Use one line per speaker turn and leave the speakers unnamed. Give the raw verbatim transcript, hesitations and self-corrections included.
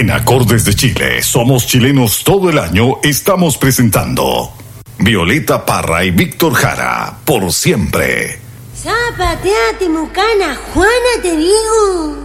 En Acordes de Chile, somos chilenos todo el año, estamos presentando Violeta Parra y Víctor Jara, por siempre.
Zapateate, mucana, Juana, te digo.